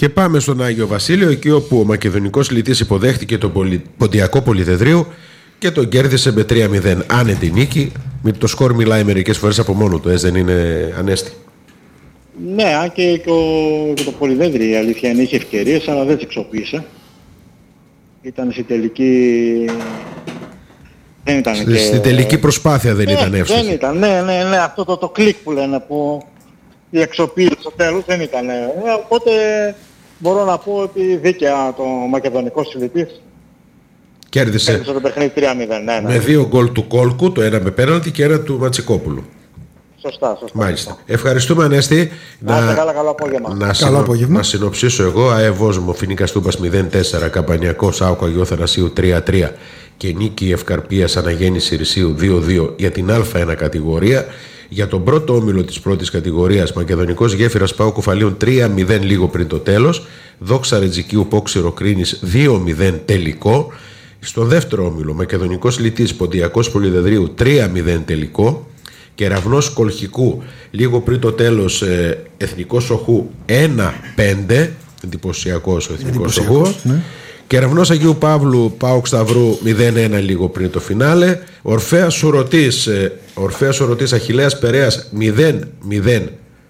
Και πάμε στον Άγιο Βασίλειο, εκεί όπου ο μακεδονικός λυτής υποδέχτηκε το Ποντιακό Πολυδεδρίου και τον κέρδισε με 3-0. Άνετη νίκη. Το σκορ μιλάει μερικές φορές από μόνο του, δεν είναι, Ανέστη? Ναι, αν και το Πολυδέδρυ η αλήθεια είναι είχε ευκαιρίες, αλλά δεν τις εξοπλίσε. Ήταν στην τελική... Δεν ήταν στην τελική προσπάθεια δεν ήταν εύστοχη. Δεν ήταν, ναι, αυτό το κλικ που λένε, που η εξοπλίση στο τέλος δεν ήταν. Οπότε μπορώ να πω ότι δίκαια το μακεδονικό συλλητής κέρδισε το παιχνίδι 3-0. Ναι. Με 2 γκολ του Κόλκου, το ένα με πέναλτι και ένα του Ματσικόπουλου. Σωστά. Μάλιστα. Ευχαριστούμε, Ανέστη. Καλό απόγευμα. Να συνοψίσω εγώ. ΑΕΒ Φοινίκας Τούμπας 0-4, Καμπανιακός ΑΟΚ Αγίου Θανασίου 3-3 και νίκη Ευκαρπίας Αναγέννηση Ρησίου 2-2 για την Α1 κατηγορία. Για τον πρώτο όμιλο της πρώτης κατηγορίας, Μακεδονικός Γέφυρας ΠΑΟΚ Κουφαλίων 3-0 λίγο πριν το τέλος. Δόξα Ρετζικίου Πόξιρο Κρίνης 2-0 τελικό. Στον δεύτερο όμιλο, Μακεδονικός Λυτής Ποντιακός Πολυδεδρίου 3-0 τελικό. Κεραυνός Κολχικού λίγο πριν το τέλος, Εθνικός Σοχού 1-5. Εντυπωσιακός ο Εθνικός Σοχού. Ναι. Κεραυνός Αγίου Παύλου ΠΑΟΚ Σταυρού 0-1 λίγο πριν το φινάλε. Ορφέας Σουρωτής Αχιλλέας Περέας 0-0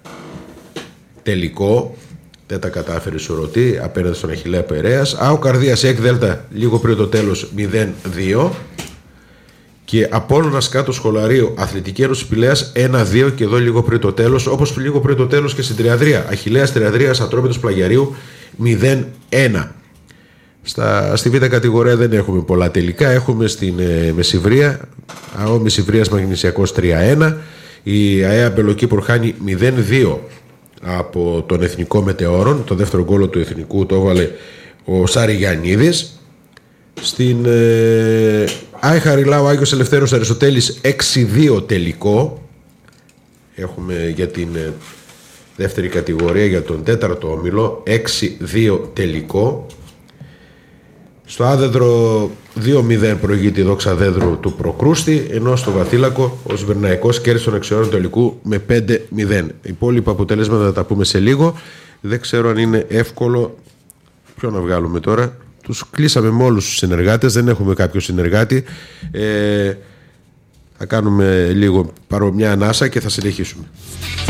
τελικό. Δεν τα κατάφερε η Σουρωτή απέναντι στον Αχιλλέα Περέας. ΑΟΚ Καρδίας ΕΚ Δέλτα λίγο πριν το τέλος 0-2. Και Απόλλωνας Κάτω Σχολαρίου Αθλητική Ένωση Πηλαίας 1-2 και εδώ λίγο πριν το τέλος, όπως λίγο πριν το τέλος και στην Τριαδρία. Αχιλλέας Τριαδρίας Ατρόμητος Πλαγιαρίου 0-1. Στη β' κατηγορία δεν έχουμε πολλά τελικά. Έχουμε στην Μεσιβρία ΑΟ Μεσιβρίας Μαγνησιακός 3-1. Η ΑΕΑ Μπελοκύπρου χάνει 0-2 από τον Εθνικό Μετεώρον. Το δεύτερο γκόλο του Εθνικού το έβαλε ο Σάρι Γιαννίδης. Στην ΑΕ Χαριλάου Άγιος Ελευθέρος Αριστοτέλης 6-2 τελικό. Έχουμε για την δεύτερη κατηγορία, για τον τέταρτο όμιλο 6-2 τελικό. Στο Άδεδρο 2-0 προηγείται η Δόξα Δέδρου του Προκρούστη, ενώ στο Βαθύλακο ο Σβερναϊκός κέρδισε τον εξαιώνων τελικού με 5-0. Υπόλοιπα αποτελέσματα θα τα πούμε σε λίγο. Δεν ξέρω αν είναι εύκολο. Ποιο να βγάλουμε τώρα? Τους κλείσαμε με όλους τους συνεργάτες, δεν έχουμε κάποιο συνεργάτη. Θα κάνουμε λίγο μια ανάσα και θα συνεχίσουμε.